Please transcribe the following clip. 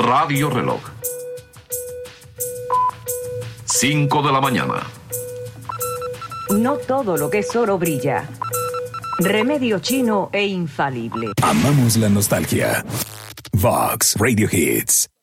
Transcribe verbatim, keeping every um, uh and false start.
Radio Reloj. cinco de la mañana. No todo lo que es oro brilla. Remedio chino e infalible. Amamos la nostalgia. Vox Radio Hits.